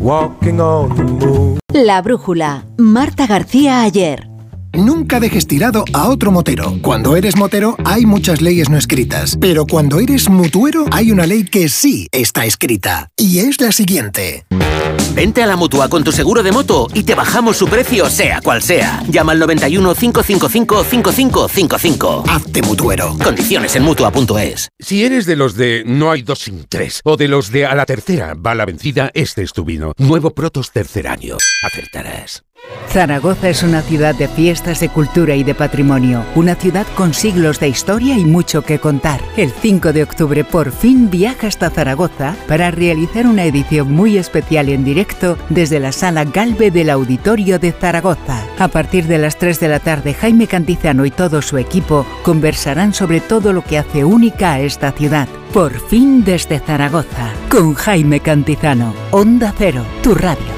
walking on the moon. La brújula, Marta García Ayer. Nunca dejes tirado a otro motero. Cuando eres motero hay muchas leyes no escritas, pero cuando eres mutuero hay una ley que sí está escrita. Y es la siguiente. Vente a la Mutua con tu seguro de moto y te bajamos su precio sea cual sea. Llama al 91 555 5555. Hazte mutuero. Condiciones en Mutua.es. Si eres de los de no hay dos sin tres o de los de a la tercera va la vencida, este es tu vino. Nuevo Protos tercer año. Acertarás. Zaragoza es una ciudad de fiestas, de cultura y de patrimonio. Una ciudad con siglos de historia y mucho que contar. El 5 de octubre por fin viaja hasta Zaragoza para realizar una edición muy especial en directo desde la Sala Galve del Auditorio de Zaragoza. A partir de las 3 de la tarde, Jaime Cantizano y todo su equipo conversarán sobre todo lo que hace única a esta ciudad. Por fin desde Zaragoza, con Jaime Cantizano. Onda Cero, tu radio.